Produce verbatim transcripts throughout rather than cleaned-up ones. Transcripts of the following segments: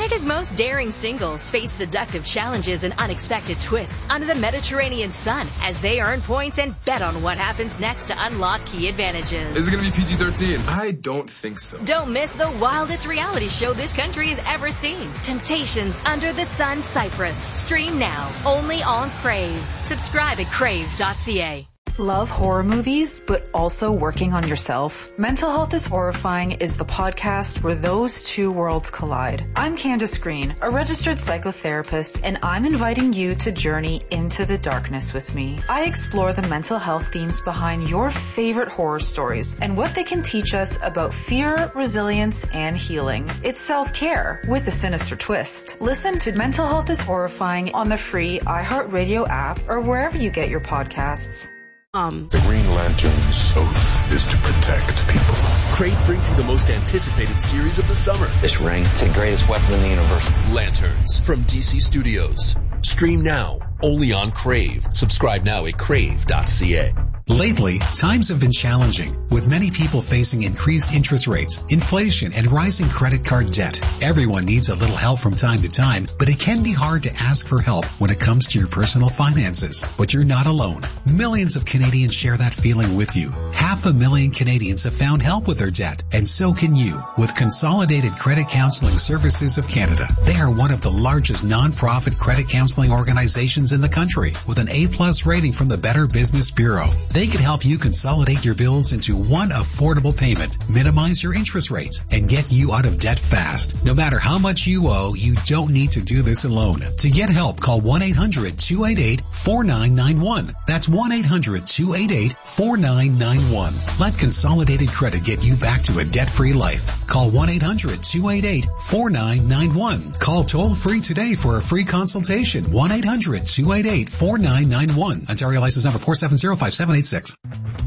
Canada's most daring singles face seductive challenges and unexpected twists under the Mediterranean sun as they earn points and bet on what happens next to unlock key advantages. Is it going to be P G thirteen? I don't think so. Don't miss the wildest reality show this country has ever seen. Temptations Under the Sun Cyprus. Stream now, only on Crave. Subscribe at crave dot c a. Love horror movies, but also working on yourself? Mental Health is Horrifying is the podcast where those two worlds collide. I'm Candace Green, a registered psychotherapist, and I'm inviting you to journey into the darkness with me. I explore the mental health themes behind your favorite horror stories and what they can teach us about fear, resilience, and healing. It's self-care with a sinister twist. Listen to Mental Health is Horrifying on the free iHeartRadio app or wherever you get your podcasts. Um. The Green Lantern's oath is to protect people. Crave brings you the most anticipated series of the summer. This ring, it's the greatest weapon in the universe. Lanterns from D C Studios. Stream now, only on Crave. Subscribe now at crave dot c a. Lately, times have been challenging, with many people facing increased interest rates, inflation, and rising credit card debt. Everyone needs a little help from time to time, but it can be hard to ask for help when it comes to your personal finances. But you're not alone. Millions of Canadians share that feeling with you. Half a million Canadians have found help with their debt, and so can you, with Consolidated Credit Counseling Services of Canada. They are one of the largest non-profit credit counseling organizations in the country, with an A-plus rating from the Better Business Bureau. They can help you consolidate your bills into one affordable payment, minimize your interest rates, and get you out of debt fast. No matter how much you owe, you don't need to do this alone. To get help, call one eight hundred two eight eight four nine nine one. That's one eight hundred two eight eight four nine nine one. Let Consolidated Credit get you back to a debt-free life. Call one eight hundred two eight eight four nine nine one. Call toll-free today for a free consultation. one eight hundred two eight eight four nine nine one. Ontario license number four seven zero five seven eight six.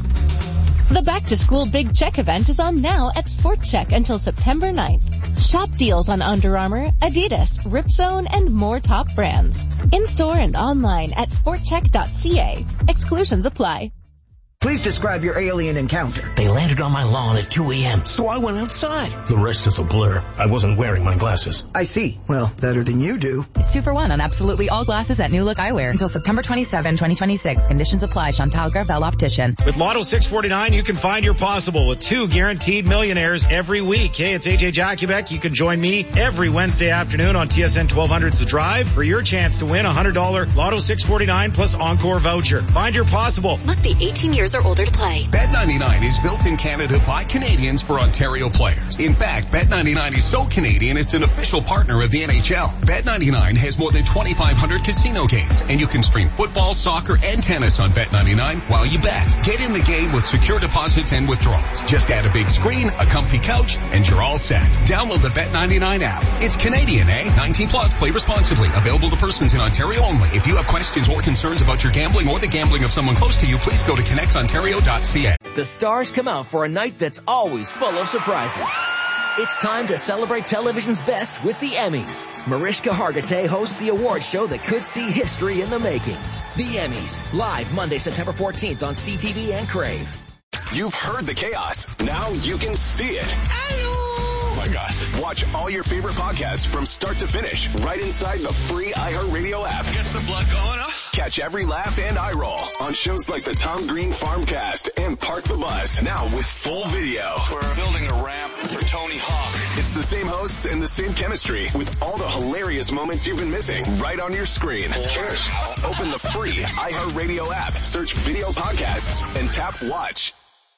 The Back to School Big Check event is on now at Sport Check until September ninth. Shop deals on Under Armour, Adidas, Ripzone, and more top brands. In-store and online at sport check dot c a. Exclusions apply. Please describe your alien encounter. They landed on my lawn at two a.m., so I went outside. The rest is a blur. I wasn't wearing my glasses. I see. Well, better than you do. It's two for one on absolutely all glasses at New Look Eyewear until September twenty-seventh, twenty twenty-six. Conditions apply. Chantal Gravel Optician. With Lotto six forty-nine, you can find your possible with two guaranteed millionaires every week. Hey, it's A J Jakubek. You can join me every Wednesday afternoon on T S N twelve hundred's The Drive for your chance to win a one hundred dollars Lotto six forty-nine plus Encore voucher. Find your possible. Must be eighteen years or older to play. Bet ninety-nine is built in Canada by Canadians for Ontario players. In fact, Bet ninety-nine is so Canadian it's an official partner of the N H L. Bet ninety-nine has more than twenty-five hundred casino games, and you can stream football, soccer, and tennis on Bet ninety-nine while you bet. Get in the game with secure deposits and withdrawals. Just add a big screen, a comfy couch, and you're all set. Download the Bet ninety-nine app. It's Canadian, eh? nineteen plus. Play responsibly. Available to persons in Ontario only. If you have questions or concerns about your gambling or the gambling of someone close to you, please go to connect ontario dot c a. The stars come out for a night that's always full of surprises. It's time to celebrate television's best with the Emmys. Mariska Hargitay hosts the award show that could see history in the making. The Emmys, live Monday, September fourteenth on C T V and Crave. You've heard the chaos. Now you can see it. Hello. Oh my gosh. Watch all your favorite podcasts from start to finish right inside the free iHeartRadio app. Gets the blood going, huh? Catch every laugh and eye roll on shows like the Tom Green Farmcast and Park the Bus. Now with full video. We're building a ramp for Tony Hawk. It's the same hosts and the same chemistry with all the hilarious moments you've been missing right on your screen. Just open the free iHeartRadio app, search video podcasts, and tap watch.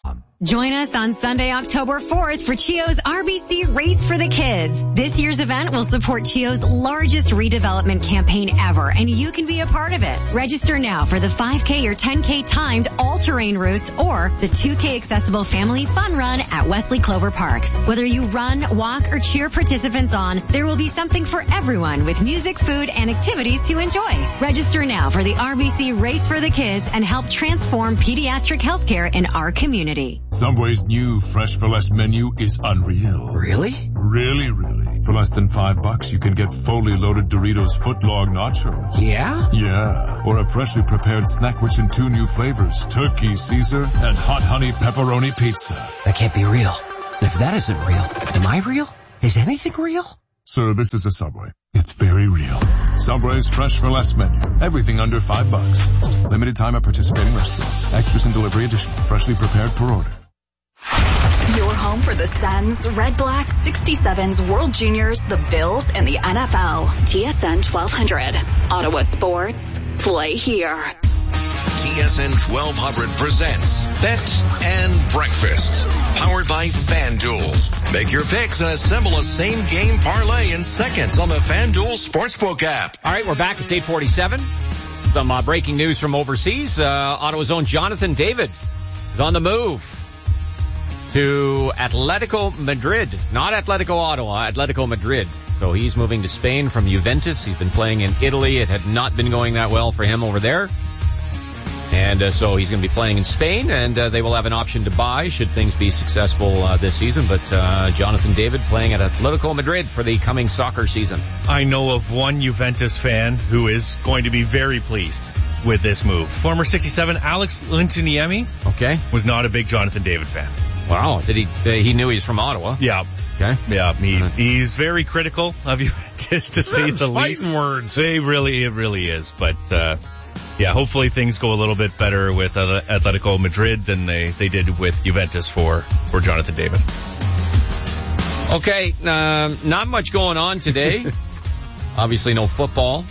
Join us on Sunday, October fourth for CHEO's R B C Race for the Kids. This year's event will support CHEO's largest redevelopment campaign ever, and you can be a part of it. Register now for the five K or ten K timed all-terrain routes or the two K accessible family fun run at Wesley Clover Parks. Whether you run, walk, or cheer participants on, there will be something for everyone with music, food, and activities to enjoy. Register now for the R B C Race for the Kids and help transform pediatric healthcare in our community. Subway's new Fresh for Less menu is unreal. Really? Really, really. For less than five bucks, you can get fully loaded Doritos footlong nachos. Yeah? Yeah. Or a freshly prepared snack rich in two new flavors, turkey Caesar and hot honey pepperoni pizza. That can't be real. And if that isn't real, am I real? Is anything real? Sir, this is a Subway. It's very real. Subway's fresh for less menu. Everything under five bucks. Limited time at participating restaurants. Extras and delivery additional. Freshly prepared per order. Your home for the Sens, Red Black, sixty-sevens, World Juniors, the Bills, and the N F L. T S N twelve hundred. Ottawa Sports. Play here. T S N twelve hundred presents Bet and Breakfast. Powered by FanDuel. Make your picks and assemble a same-game parlay in seconds on the FanDuel Sportsbook app. All right, we're back. It's eight forty-seven. Some uh, breaking news from overseas. Uh, Ottawa's own Jonathan David is on the move to Atletico Madrid. Not Atletico Ottawa, Atletico Madrid. So he's moving to Spain from Juventus. He's been playing in Italy. It had not been going that well for him over there. And uh, so he's going to be playing in Spain, and uh, they will have an option to buy should things be successful uh, this season. But uh, Jonathan David playing at Atletico Madrid for the coming soccer season. I know of one Juventus fan who is going to be very pleased with this move. Former sixty-seven Alex Lintuniemi. Okay. Was not a big Jonathan David fan. Wow. Did he? Uh, he knew he was from Ottawa. Yeah. Okay. Yeah. He, uh-huh. He's very critical of Juventus, to say the least. Fighting words. They really, it really is. But uh yeah, hopefully things go a little bit better with uh, Atletico Madrid than they, they did with Juventus for, for Jonathan David. Okay, um, not much going on today. Obviously no football.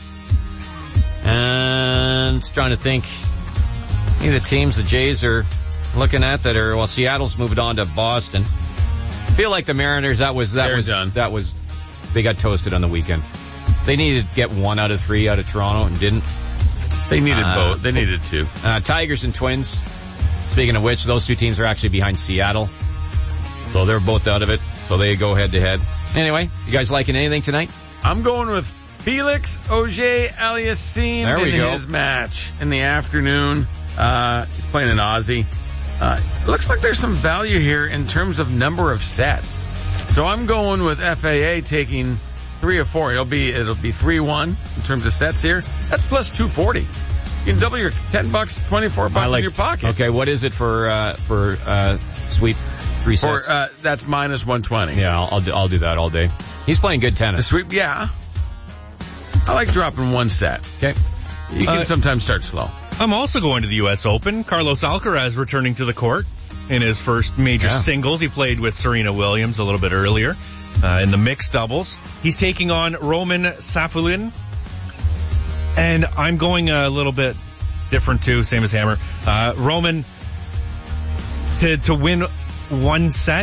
And just trying to think, any of the teams the Jays are looking at that are, well, Seattle's moved on to Boston. I feel like the Mariners, that was, that They're was, done. that was, they got toasted on the weekend. They needed to get one out of three out of Toronto and didn't. They needed uh, both. They needed two. Uh, Tigers and Twins. Speaking of which, those two teams are actually behind Seattle. So they're both out of it. So they go head to head. Anyway, you guys liking anything tonight? I'm going with Felix Auger-Aliassime There we in go. his match in the afternoon. Uh, he's playing an Aussie. Uh, looks like there's some value here in terms of number of sets. So I'm going with F A A taking three or four. It'll be, it'll be three one in terms of sets here. That's plus two forty. You can double your ten bucks, twenty-four bucks like, in your pocket. Okay, what is it for, uh, for, uh, sweep three For, sets? uh, that's minus one twenty. Yeah, I'll, I'll do, I'll do that all day. He's playing good The tennis. sweep, yeah. I like dropping one set. Okay. You can Uh, sometimes start slow. I'm also going to the U S Open. Carlos Alcaraz returning to the court in his first major Yeah. singles. He played with Serena Williams a little bit earlier uh, in the mixed doubles. He's taking on Roman Safulin. And I'm going a little bit different too, same as Hammer. Uh, Roman, to, to win one set,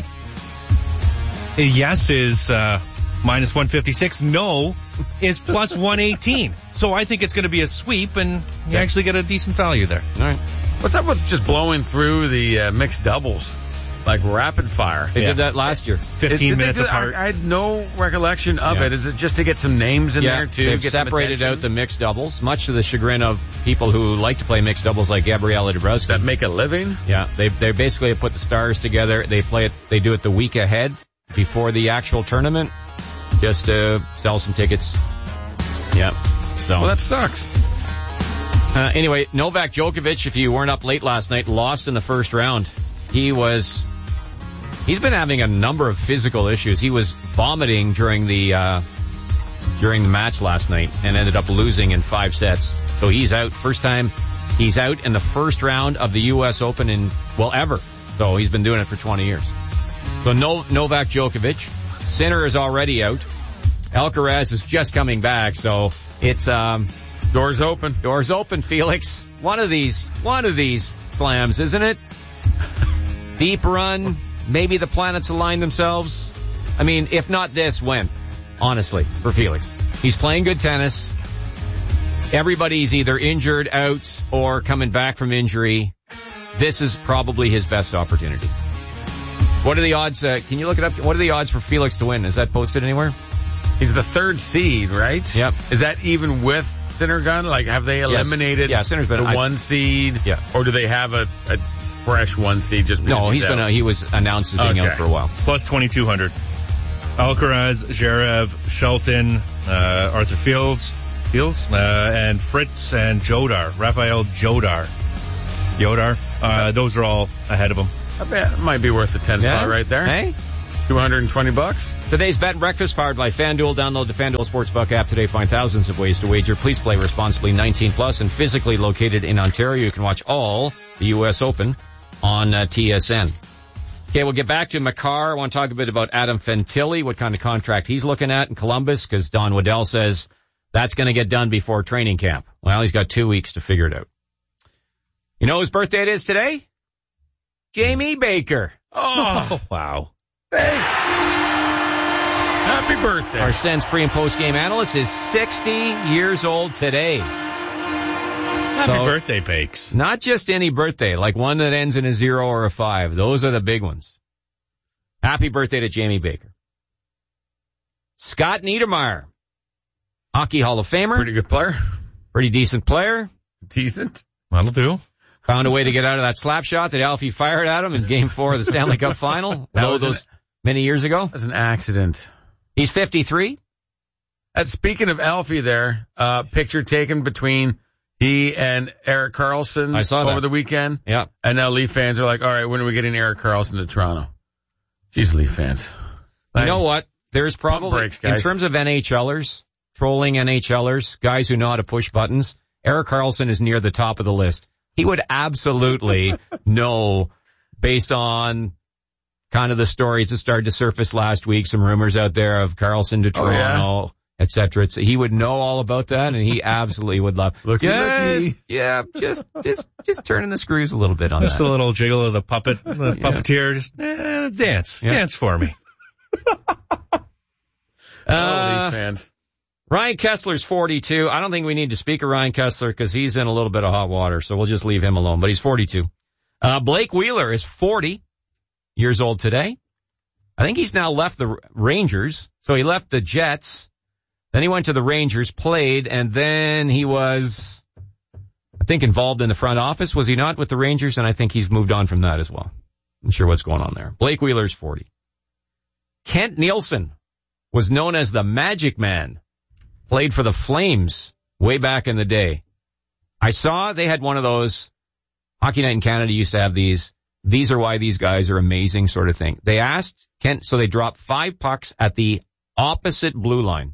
yes, is uh, minus one fifty-six. No is plus one eighteen. So I think it's going to be a sweep, and you Okay. actually get a decent value there. All right. What's up with just blowing through the uh, mixed doubles? Like rapid fire. They Yeah. did that last year. fifteen Is- minutes I, apart. I had no recollection of Yeah. it. Is it just to get some names in Yeah, there too? they've get some separated attention? out the mixed doubles, much to the chagrin of people who like to play mixed doubles like Gabriela Dabrowski. that make a living. Yeah, they they basically put the stars together. They play it. They do it the week ahead before the actual tournament, just to sell some tickets. Yeah. So Well, that sucks. uh, anyway, Novak Djokovic, if you weren't up late last night, lost in the first round. He was. He's been having a number of physical issues. He was vomiting during the uh during the match last night and ended up losing in five sets. So he's out. First time he's out in the first round of the U S Open in, well, ever. So he's been doing it for twenty years. So no, Novak Djokovic. Sinner is already out. Alcaraz is just coming back. So it's, um, Doors open. doors open, Felix. One of these, one of these slams, isn't it? Deep run. Maybe the planets align themselves. I mean, if not this, when? Honestly, for Felix. He's playing good tennis. Everybody's either injured, out, or coming back from injury. This is probably his best opportunity. What are the odds? Uh, can you look it up? What are the odds for Felix to win? Is that posted anywhere? He's the third seed, right? Yep. Is that even with Sinnergun? Like, have they eliminated Yeah, Sinner's been- the I- one seed? Yeah. Or do they have a, a fresh one seed just because No, he's out? been. Uh, he was announced as being Okay. out for a while. Plus twenty-two hundred. Alcaraz, Zverev, Shelton, uh, Arthur Fields, Fields, uh, and Fritz and Jodar, Rafael Jodar. Jodar, uh, those are all ahead of him. I bet it might be worth the ten Yeah? spot right there. Hey? two hundred twenty bucks. Today's Bet and Breakfast powered by FanDuel. Download the FanDuel Sportsbook app today. Find thousands of ways to wager. Please play responsibly. nineteen plus and physically located in Ontario. You can watch all the U S Open on uh, T S N. Okay, we'll get back to Makar. I want to talk a bit about Adam Fantilli, what kind of contract he's looking at in Columbus, because Don Waddell says that's going to get done before training camp. Well, he's got two weeks to figure it out. You know whose birthday it is today? Jamie Baker. Oh, wow. Thanks. Happy birthday. Our Sens pre- and post-game analyst is sixty years old today. Happy So, birthday, Bakes. Not just any birthday, like one that ends in a zero or a five. Those are the big ones. Happy birthday to Jamie Baker. Scott Niedermayer, Hockey Hall of Famer. Pretty good player. Pretty decent player. Decent. That'll do. Found a way to get out of that slap shot that Alfie fired at him in Game Four of the Stanley Cup Final. That All was those an, many years ago. That was an accident. He's fifty-three. And speaking of Alfie there, uh, picture taken between he and Erik Karlsson I saw over that. the weekend. Yeah. And now Leaf fans are like, all right, when are we getting Erik Karlsson to Toronto? Jeez, Leaf fans. You know what? There's probably, breaks, guys. in terms of NHLers, trolling NHLers, guys who know how to push buttons, Erik Karlsson is near the top of the list. He would absolutely know, based on kind of the stories that started to surface last week, some rumors out there of Karlsson to Toronto, oh, yeah. et cetera. It's, he would know all about that, and he absolutely would love. Looky, yes, looky. Yeah, just, just, just turning the screws a little bit on Just that. a little jiggle of the puppet, the puppeteer. Just eh, dance, Yeah. dance for me. Oh, Uh, Leaf fans. Ryan Kessler's forty-two. I don't think we need to speak of Ryan Kessler because he's in a little bit of hot water, so we'll just leave him alone. But he's forty-two. Uh, Blake Wheeler is forty years old today. I think he's now left the Rangers. So he left the Jets. Then he went to the Rangers, played, and then he was, I think, involved in the front office. Was he not with the Rangers? And I think he's moved on from that as well. I'm sure what's going on there. Blake Wheeler's forty. Kent Nielsen was known as the Magic Man. Played for the Flames way back in the day. I saw they had one of those, Hockey Night in Canada used to have these, these are why these guys are amazing sort of thing. They asked Kent, so they dropped five pucks at the opposite blue line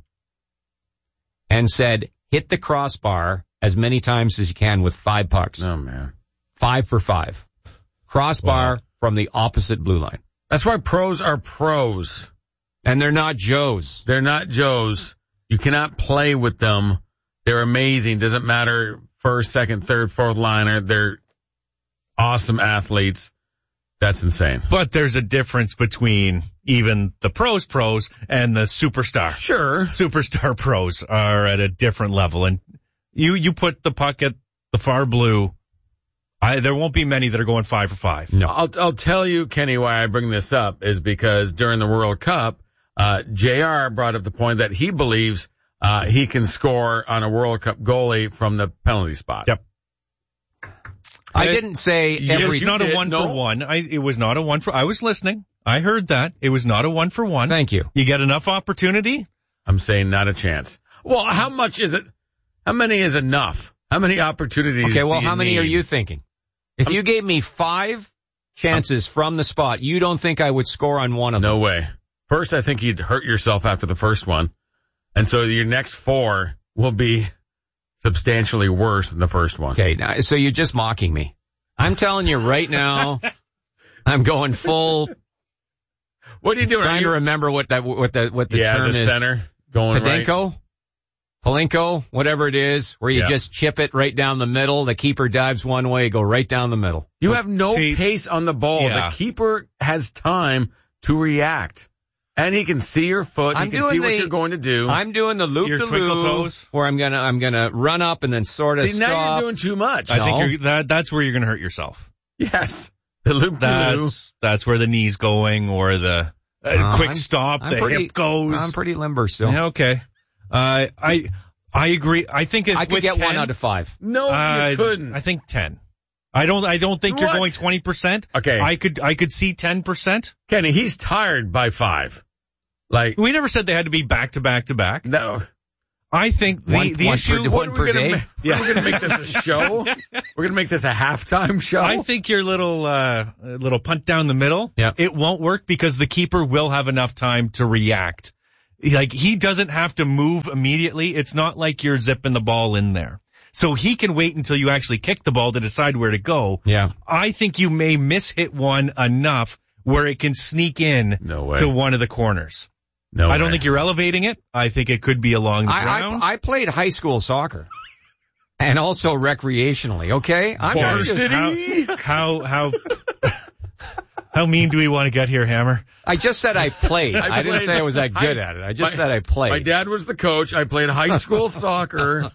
and said, hit the crossbar as many times as you can with five pucks. Oh, man. Five for five. Crossbar Wow. from the opposite blue line. That's why pros are pros. And they're not Joes. They're not Joes. You cannot play with them. They're amazing. Doesn't matter first, second, third, fourth liner. They're awesome athletes. That's insane. But there's a difference between even the pros pros and the superstar. Sure. Superstar pros are at a different level. And you, you put the puck at the far blue. I, there won't be many that are going five for five. No. I'll, I'll tell you, Kenny, why I bring this up is because during the World Cup, Uh, J R brought up the point that he believes, uh, he can score on a World Cup goalie from the penalty spot. Yep. I didn't say every. It's not a one no. for one. I, it was not a one for, I was listening. I heard that. It was not a one for one. Thank you. You get enough opportunity? I'm saying not a chance. Well, how much is it? How many is enough? How many opportunities? Okay, well, do you how many need? are you thinking? If I'm, you gave me five chances from the spot, you don't think I would score on one of them? No way. First, I think you'd hurt yourself after the first one. And so your next four will be substantially worse than the first one. Okay, now, so you're just mocking me. I'm telling you right now, I'm going full. What are you doing? Trying are you, to remember what that what the what the yeah, term the is. center going Padenko, right. Palenko, whatever it is, where you Yeah. just chip it right down the middle. The keeper dives one way, go right down the middle. You have no See, pace on the ball. yeah. The keeper has time to react. And he can see your foot. I'm he can doing see the, what you're going to do. I'm doing the loop Your de twinkle loop, toes? where I'm gonna I'm gonna run up and then sort of See, stop. now you're doing too much. I No. think you're, that, that's where you're going to hurt yourself. Yes. The loop de loop. That's, that's where the knee's going or the uh, Uh, quick I'm- stop, I'm the pretty- hip goes. I'm pretty limber still. Yeah, okay. Uh, I, I agree. I think it's I could with get ten, one out of five. No, uh, you couldn't. I think ten. I don't, I don't think What? you're going twenty percent. Okay. I could, I could see ten percent. Kenny, he's tired by five. Like, We never said they had to be back to back to back. no. I think the, One- the one issue... per- what one are per we gonna day? ma- Yeah. We're going to make this a show? We're going to make this a halftime show? I think your little uh, little punt down the middle, Yeah. it won't work because the keeper will have enough time to react. Like, he doesn't have to move immediately. It's not like you're zipping the ball in there. So he can wait until you actually kick the ball to decide where to go. Yeah. I think you may miss-hit one enough where it can sneak in No way. to one of the corners. No I don't way. think you're elevating it. I think it could be along the I, ground. I, I played high school soccer. And also recreationally, okay? I'm not just- How, how, how, how mean do we want to get here, Hammer? I just said I played. I, I didn't played- say I was that good I- at it. I just my- said I played. My dad was the coach. I played high school soccer.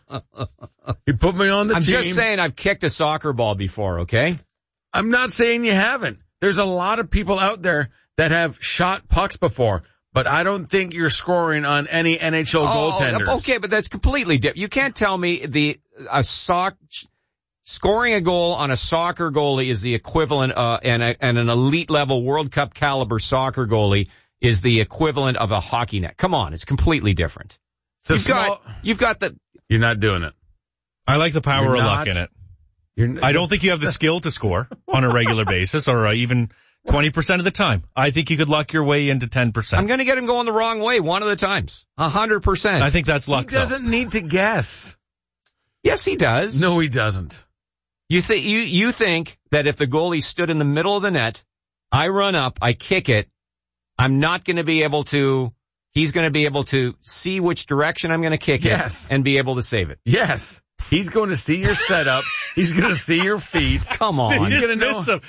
He put me on the I'm team. just saying I've kicked a soccer ball before, okay? I'm not saying you haven't. There's a lot of people out there that have shot pucks before, but I don't think you're scoring on any N H L goaltenders. Oh, okay, but that's completely different. You can't tell me the a soc scoring a goal on a soccer goalie is the equivalent, uh, and, a, and an elite level World Cup caliber soccer goalie is the equivalent of a hockey net. Come on, it's completely different. So You've small- got, you've got the. You're not doing it. I like the power You're of not. luck in it. You're, I don't think you have the skill to score on a regular basis or uh, even twenty percent of the time. I think you could luck your way into ten percent. I'm going to get him going the wrong way one of the times. A hundred percent. I think that's luck, He doesn't though. need to guess. Yes, he does. No, he doesn't. You think you you think that if the goalie stood in the middle of the net, I run up, I kick it, I'm not going to be able to. He's going to be able to see which direction I'm going to kick Yes. it and be able to save it. Yes. He's going to see your setup. He's going to see your feet. Come on. He's Just going to know. miss some-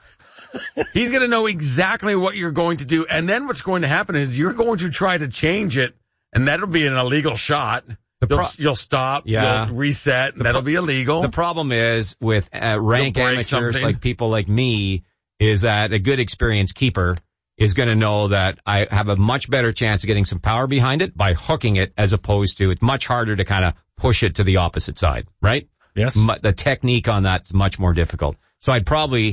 He's going to know exactly what you're going to do. And then what's going to happen is you're going to try to change it, and that'll be an illegal shot. You'll, pro- you'll stop. Yeah. You'll reset, and that'll be illegal. The problem is with uh, rank You'll break amateurs something. like people like me is that a good experienced keeper is going to know that I have a much better chance of getting some power behind it by hooking it as opposed to it's much harder to kind of push it to the opposite side, right? Yes. Mu- The technique on that's much more difficult. So I'd probably.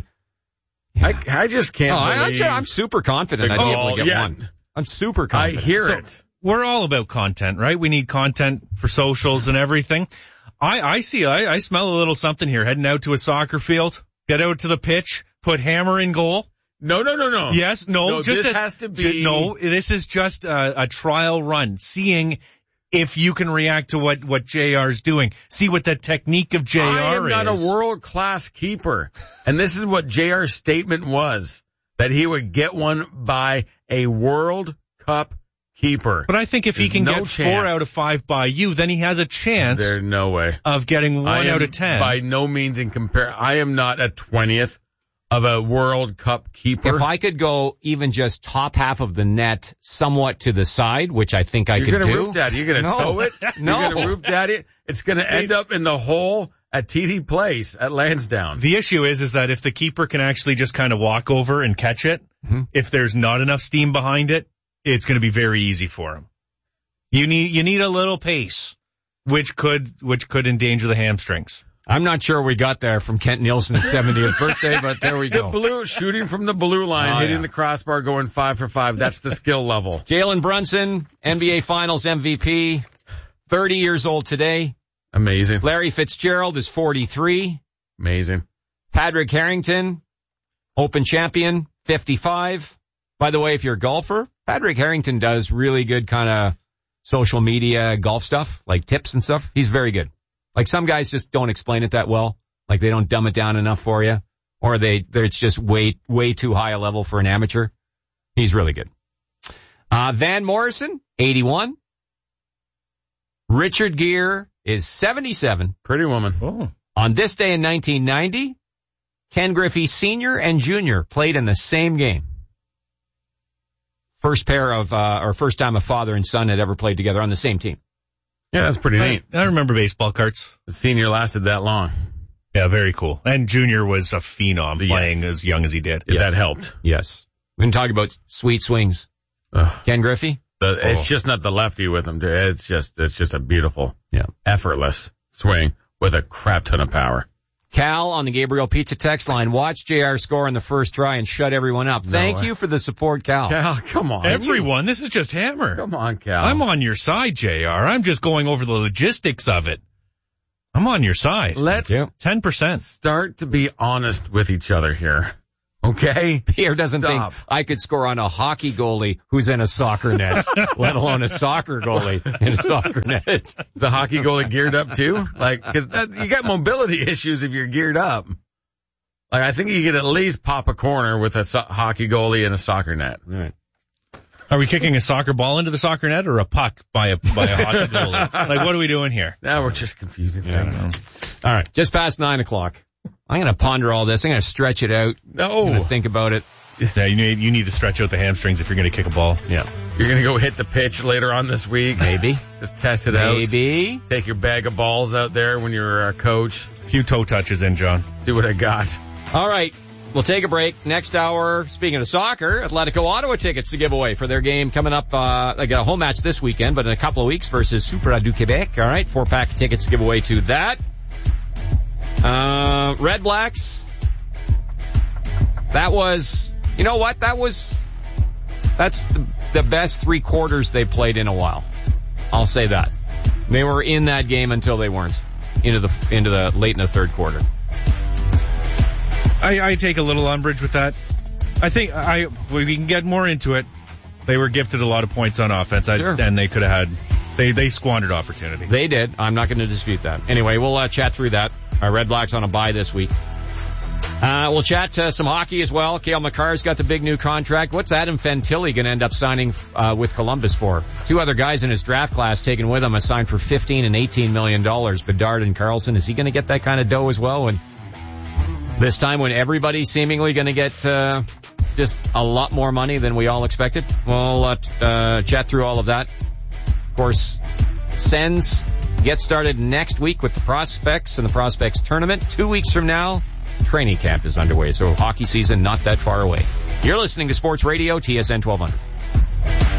I, I just can't Oh, I, I'm, believe. ju- I'm super confident I'd be able to get yeah. one. I'm super I confident. hear So, it. We're all about content, right? We need content for socials and everything. I, I see, I, I smell a little something here. Heading out to a soccer field, get out to the pitch, put Hammer in goal. No, no, no, no. Yes, no, No, just this a- has to ju- be- no. This is just a, a trial run, seeing if you can react to what what J R is doing. See what the technique of J R I am is. not a world-class keeper. And this is what J R's statement was, that he would get one by a World Cup keeper. But I think if he There's can no get chance. four out of five by you, then he has a chance There's no way. of getting one I am out of ten. by no means in compare. I am not a twentieth of a World Cup keeper. If I could go even just top half of the net somewhat to the side, which I think I You're could gonna do. roof daddy. You're gonna No. tow it. No. You're gonna roof daddy it. It's gonna end up in the hole at T D Place at Lansdowne. The issue is, is that if the keeper can actually just kind of walk over and catch it, Mm-hmm. if there's not enough steam behind it, it's going to be very easy for him. You need, you need a little pace, which could, which could endanger the hamstrings. I'm not sure we got there from Kent Nielsen's seventieth birthday, but there we The go. blue shooting from the blue line, Oh, hitting yeah. the crossbar, going five for five. That's the skill level. Jalen Brunson, N B A Finals M V P, thirty years old today. Amazing. Larry Fitzgerald is forty-three. Amazing. Padraig Harrington, Open champion, fifty-five. By the way, if you're a golfer, Padraig Harrington does really good kind of social media golf stuff, like tips and stuff. He's very good. Like some guys just don't explain it that well. Like they don't dumb it down enough for you. Or they, it's just way, way too high a level for an amateur. He's really good. Uh, Van Morrison, eighty-one. Richard Gere is seventy-seven. Pretty woman. Oh. On this day in nineteen ninety, Ken Griffey Senior and Junior played in the same game. First pair of, uh, or first time a father and son had ever played together on the same team. Yeah, that's pretty I, neat. I remember baseball cards. The senior lasted that long. Yeah, very cool. And Junior was a phenom Yes. playing as young as he did. Yeah, that helped. Yes. We can talk about sweet swings. Ugh. Ken Griffey? The, Oh. It's just not the lefty with him. Dude. It's just, it's just a beautiful, Yeah. effortless swing with a crap ton of power. Cal on the Gabriel Pizza text line. Watch J R score in the first try and shut everyone up. No Thank way. you for the support, Cal. Cal, come on. Everyone, this is just Hammer. Come on, Cal. I'm on your side, J R. I'm just going over the logistics of it. I'm on your side. Let's ten percent. Start to be honest with each other here. Okay? Pierre doesn't Stop. think I could score on a hockey goalie who's in a soccer net, let alone a soccer goalie in a soccer net. The hockey goalie geared up too? Like, cause that, you got mobility issues if you're geared up. Like, I think you could at least pop a corner with a so- hockey goalie in a soccer net. Right. Are we kicking a soccer ball into the soccer net or a puck by a by a hockey goalie? Like, what are we doing here? Now we're just confusing things. All right, just past nine o'clock. I'm going to ponder all this. I'm going to stretch it out. No. I'm going to think about it. Yeah, you need you need to stretch out the hamstrings if you're going to kick a ball. Yeah. You're going to go hit the pitch later on this week. Maybe. Just test it out. Maybe. Take your bag of balls out there when you're a coach. A few toe touches in, John. See what I got. All right. We'll take a break. Next hour, speaking of soccer, Atletico Ottawa tickets to give away for their game coming up. Uh, they got a home match this weekend, but in a couple of weeks versus Supra du Québec. All right. Four pack of tickets to give away to that. Uh, Red Blacks. That was, you know what? That was, that's the, the best three quarters they played in a while. I'll say that. They were in that game until they weren't into the, into the late in the third quarter. I, I take a little umbrage with that. I think I we can get more into it. They were gifted a lot of points on offense, I, Sure. and they could have had, they, they squandered opportunity. They did. I'm not going to dispute that. Anyway, we'll uh, chat through that. Our Red Blacks on a bye this week. Uh, we'll chat uh, some hockey as well. Cale Makar's got the big new contract. What's Adam Fantilli going to end up signing uh, with Columbus for? Two other guys in his draft class taken with him are signed for fifteen and eighteen million dollars. Bedard and Carlson. Is he going to get that kind of dough as well? When this time when everybody's seemingly going to get uh, just a lot more money than we all expected? We'll uh, t- uh, chat through all of that. Of course, Sens get started next week with the Prospects and the Prospects tournament. Two weeks from now, training camp is underway, so hockey season not that far away. You're listening to Sports Radio, T S N twelve hundred.